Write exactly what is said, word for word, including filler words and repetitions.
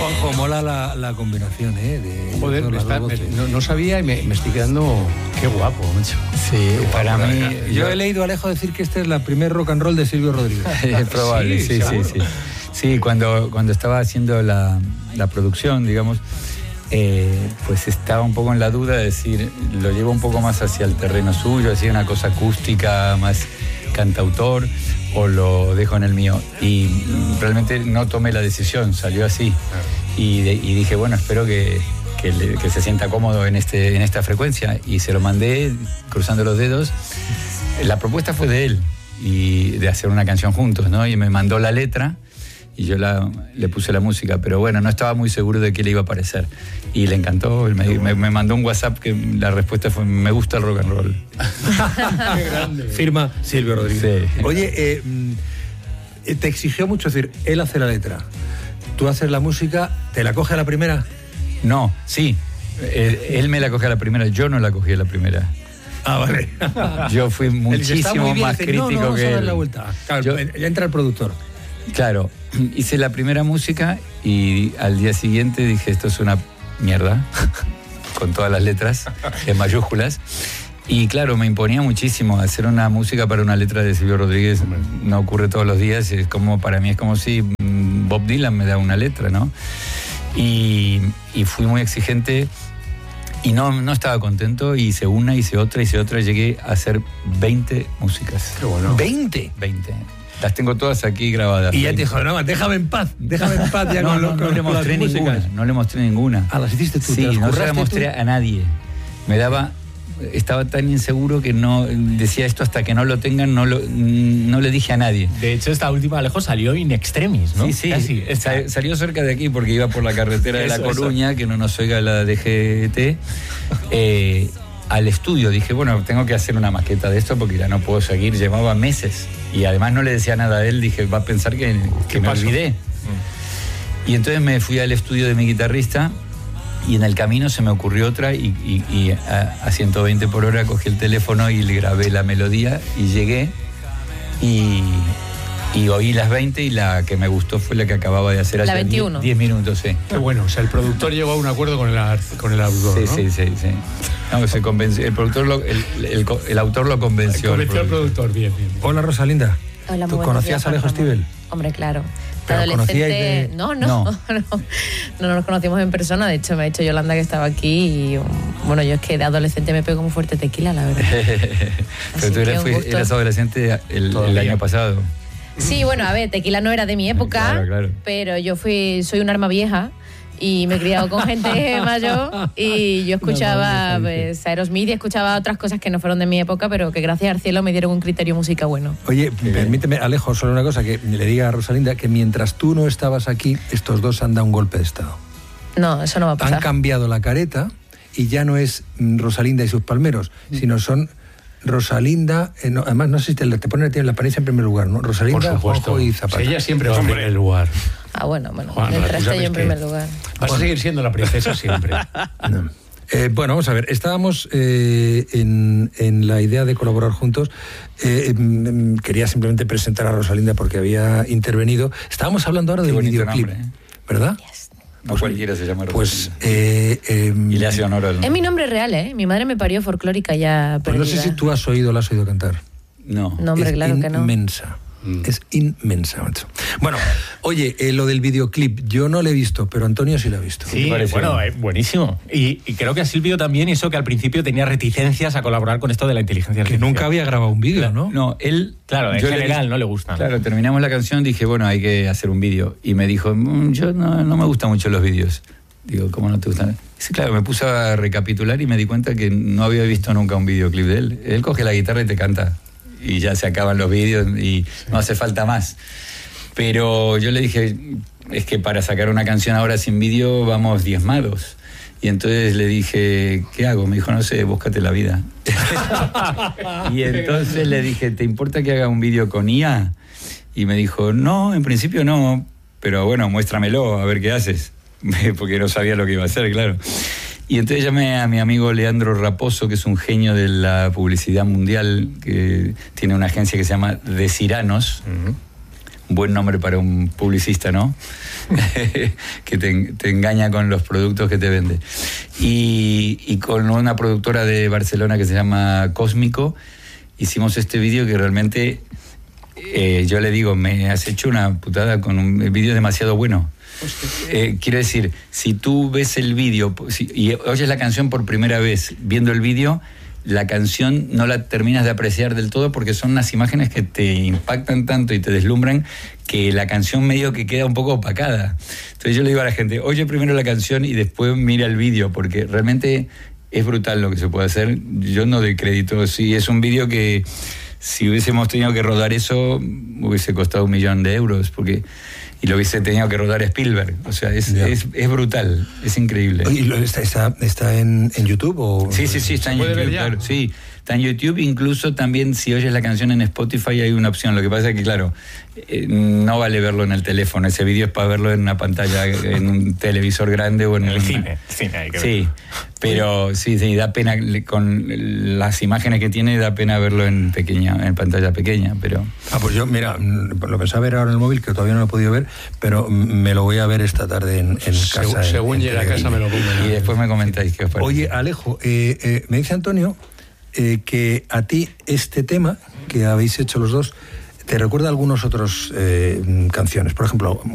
Juanjo, mola la, la combinación, ¿eh? De, Joder, de me está, me, no, no sabía y me, me estoy quedando... Qué guapo, macho. Sí, guapo, para mí... Yo, yo he leído a Alejo decir que este es la primer rock and roll de Silvio Rodríguez. Es probable, sí, sí, sí, sí. Sí, cuando, cuando estaba haciendo la, la producción, digamos, eh, pues estaba un poco en la duda de decir, lo llevo un poco más hacia el terreno suyo, hacia una cosa acústica, más cantautor, o lo dejo en el mío. Y realmente no tomé la decisión, salió así. Y, de, y dije, bueno, espero que, que, le, que se sienta cómodo en, este, en esta frecuencia. Y se lo mandé cruzando los dedos. La propuesta fue de él, y de hacer una canción juntos, ¿no? Y me mandó la letra y yo la, le puse la música, pero bueno, no estaba muy seguro de qué le iba a parecer. Y le encantó, me, me, me mandó un WhatsApp que la respuesta fue, me gusta el rock and roll. Qué grande. Firma Silvio Rodríguez. Sí. Oye, eh, te exigió mucho, es decir, él hace la letra, tú haces la música, ¿te la coge a la primera? No, sí, él, él me la cogió a la primera, yo no la cogí a la primera. Ah, vale. Yo fui muchísimo bien, más dice, crítico no, no, que a dar él. La vuelta. Claro, Yo, ya entra el productor. Claro, hice la primera música y al día siguiente dije, esto es una mierda, con todas las letras en mayúsculas. Y claro, me imponía muchísimo hacer una música para una letra de Silvio Rodríguez. No ocurre todos los días, es como, para mí es como si Bob Dylan me da una letra, ¿no? Y, y fui muy exigente y no, no estaba contento, hice una, hice otra, hice otra, llegué a hacer veinte músicas. Qué bueno. ¿veinte? veinte. Las tengo todas aquí grabadas. Y ya te dijo, no, déjame en paz, déjame en paz ya no, con, no, con, no, con le mostré las ninguna, músicas. no le mostré ninguna. Ah, las hiciste tú. Sí, te las no se la curraste mostré tú. a nadie. Me daba, estaba tan inseguro que no, decía esto hasta que no lo tengan, no, lo, no le dije a nadie. De hecho, esta última, Alejo, salió in extremis, ¿no? Sí, sí, Casi. Sa- salió cerca de aquí porque iba por la carretera de La Eso, Coruña, eso. que no nos oiga la D G T. Eh, al estudio dije, bueno, tengo que hacer una maqueta de esto porque ya no puedo seguir, llevaba meses. Y además no le decía nada a él, dije, va a pensar que, que me pasó? olvidé. Mm. Y entonces me fui al estudio de mi guitarrista y en el camino se me ocurrió otra y, y, y a, a ciento veinte por hora cogí el teléfono y le grabé la melodía y llegué y, y oí las veinte y la que me gustó fue la que acababa de hacer La hace veintiuno. diez minutos, sí. Qué bueno, o sea, el productor llegó a un acuerdo con el, ar- con el autor, Sí, ¿no? sí, sí, sí. No, se convenció, el productor, lo, el, el, el autor lo convenció. Convenció al productor, bien, bien. Hola, Rosalinda. Hola, ¿Tú muy buenos conocías días, a Alejo Juan Ramón. Stivel? Hombre, claro. Pero De adolescente... conocíais de- No, no, No. no, no nos conocimos en persona. De hecho, me ha dicho Yolanda que estaba aquí y, bueno, yo es que de adolescente me pego muy fuerte tequila, la verdad. Pero Así tú eras, que un fui- gusto. eras adolescente el, el Todavía. año pasado. Sí, bueno, a ver, tequila no era de mi época, Claro, claro. pero yo fui, soy un arma vieja y me he criado con gente mayor y yo escuchaba No, no, no, pues, Aerosmith y escuchaba otras cosas que no fueron de mi época, pero que gracias al cielo me dieron un criterio música bueno. Oye, permíteme, Alejo, solo una cosa, que le diga a Rosalinda que mientras tú no estabas aquí, estos dos han dado un golpe de estado. No, eso no va a pasar. Han cambiado la careta y ya no es mm, Rosalinda y sus palmeros, sino son Rosalinda, eh, no, además no sé si te, te ponen en la apariencia en primer lugar, ¿no? Rosalinda, Por supuesto. Juanjo y Zapata. Sí, ella siempre va en primer lugar. Ah, bueno, bueno, Juan, mientras tú esté sabes yo en que primer lugar. Vas a seguir siendo la princesa siempre. No. Eh, bueno, vamos a ver, estábamos eh, en, en la idea de colaborar juntos. Eh, mm, quería simplemente presentar a Rosalinda porque había intervenido. Estábamos hablando ahora Qué del bonito videoclip, nombre, ¿eh? ¿verdad? No cualquiera se llama Pues, Rosalinda. eh, eh, Y le hace honor al... Es mi nombre real, ¿eh? Mi madre me parió folclórica ya pues no sé perdida. si tú has oído o la has oído cantar. No. No, hombre, es claro que no. inmensa. Es inmensa, macho. Bueno, oye, eh, lo del videoclip, yo no lo he visto, pero Antonio sí lo ha visto. ¿Qué Sí, te pareció? bueno, eh, buenísimo. Y, y creo que a Silvio también, y eso que al principio tenía reticencias a colaborar con esto de la inteligencia Que artificial. nunca había grabado un vídeo, ¿no? No, él... Claro, en yo le general dije- no le gusta. Claro, terminamos la canción, dije, bueno, hay que hacer un vídeo. Y me dijo, "Mm, yo no, no me gustan mucho los vídeos. Digo, ¿cómo no te gustan? Dice, claro, me puse a recapitular y me di cuenta que no había visto nunca un videoclip de él. Él coge la guitarra y te canta. Y ya se acaban los vídeos y no hace falta más. Pero yo le dije, es que para sacar una canción ahora sin vídeo vamos diezmados. Y entonces le dije, ¿qué hago? Me dijo, no sé, búscate la vida. Y entonces le dije, ¿te importa que haga un vídeo con I A? Y me dijo, no, en principio no, pero bueno, muéstramelo, a ver qué haces. Porque no sabía lo que iba a hacer, claro. Y entonces llamé a mi amigo Leandro Raposo, que es un genio de la publicidad mundial, que tiene una agencia que se llama De Ciranos, uh-huh. buen nombre para un publicista, ¿no? que te, te engaña con los productos que te vende. Y, y con una productora de Barcelona que se llama Cósmico, hicimos este vídeo que realmente, eh, yo le digo, me has hecho una putada con un vídeo demasiado bueno. Eh, quiero decir, si tú ves el vídeo si, y oyes la canción por primera vez viendo el vídeo, la canción no la terminas de apreciar del todo porque son unas imágenes que te impactan tanto y te deslumbran que la canción medio que queda un poco opacada. Entonces yo le digo a la gente, oye primero la canción y después mira el vídeo, porque realmente es brutal lo que se puede hacer. Yo no doy crédito. Sí, es un vídeo que si hubiésemos tenido que rodar eso hubiese costado un millón de euros, porque y lo hubiese tenido que rodar Spielberg. O sea, es, es, es brutal, es increíble. ¿Y está, está, está en, en YouTube? O... Sí, sí, sí, está en YouTube. Claro, sí, está en YouTube. Incluso también si oyes la canción en Spotify hay una opción. Lo que pasa es que, claro, eh, no vale verlo en el teléfono. Ese vídeo es para verlo en una pantalla, en un televisor grande o en, en el una... cine. cine hay que sí, pero sí, sí, da pena, con las imágenes que tiene, da pena verlo en pequeña, en pantalla pequeña, pero... Ah, pues yo, mira, lo pensaba ver ahora en el móvil, que todavía no lo he podido ver, pero me lo voy a ver esta tarde en, en casa. Según, según en, llegue a casa me lo pongo. Y después me comentáis qué os parece. Oye, Alejo, eh, eh, me dice Antonio eh, que a ti este tema que habéis hecho los dos te recuerda a algunas otras eh, canciones. Por ejemplo,